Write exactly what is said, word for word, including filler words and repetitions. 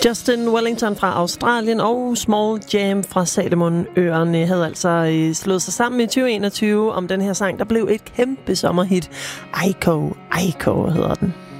Justin Wellington fra Australien og Small Jam fra Salomonøerne havde altså øh, slået sig sammen i tyve enogtyve om den her sang, der blev et kæmpe sommerhit. Aiko, Aiko hedder den.